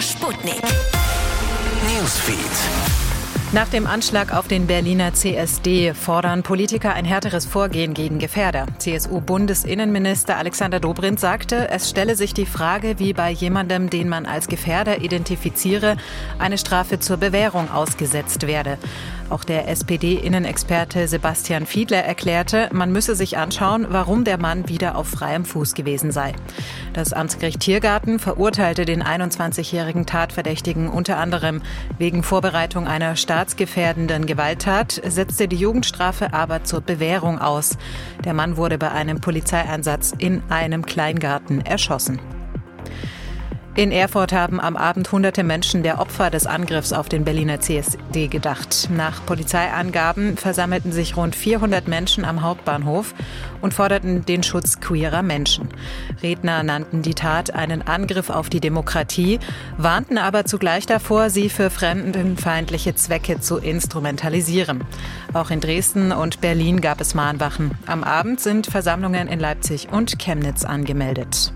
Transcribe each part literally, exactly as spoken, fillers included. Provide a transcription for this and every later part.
Sputnik Newsfeed. Nach dem Anschlag auf den Berliner C S D fordern Politiker ein härteres Vorgehen gegen Gefährder. C S U-Bundesinnenminister Alexander Dobrindt sagte, es stelle sich die Frage, wie bei jemandem, den man als Gefährder identifiziere, eine Strafe zur Bewährung ausgesetzt werde. Auch der S P D-Innenexperte Sebastian Fiedler erklärte, man müsse sich anschauen, warum der Mann wieder auf freiem Fuß gewesen sei. Das Amtsgericht Tiergarten verurteilte den einundzwanzigjährigen Tatverdächtigen unter anderem wegen Vorbereitung einer staatsgefährdenden Gewalttat, setzte die Jugendstrafe aber zur Bewährung aus. Der Mann wurde bei einem Polizeieinsatz in einem Kleingarten erschossen. In Erfurt haben am Abend hunderte Menschen der Opfer des Angriffs auf den Berliner C S D gedacht. Nach Polizeiangaben versammelten sich rund vierhundert Menschen am Hauptbahnhof und forderten den Schutz queerer Menschen. Redner nannten die Tat einen Angriff auf die Demokratie, warnten aber zugleich davor, sie für fremdenfeindliche Zwecke zu instrumentalisieren. Auch in Dresden und Berlin gab es Mahnwachen. Am Abend sind Versammlungen in Leipzig und Chemnitz angemeldet.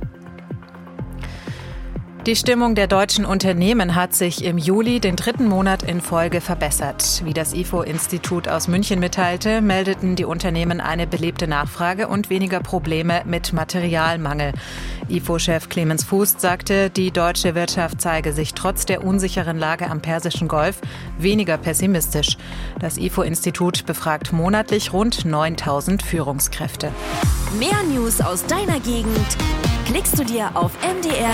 Die Stimmung der deutschen Unternehmen hat sich im Juli den dritten Monat in Folge verbessert. Wie das I F O-Institut aus München mitteilte, meldeten die Unternehmen eine belebte Nachfrage und weniger Probleme mit Materialmangel. I F O-Chef Clemens Fuß sagte, die deutsche Wirtschaft zeige sich trotz der unsicheren Lage am Persischen Golf weniger pessimistisch. Das I F O-Institut befragt monatlich rund neuntausend Führungskräfte. Mehr News aus deiner Gegend klickst du dir auf m d r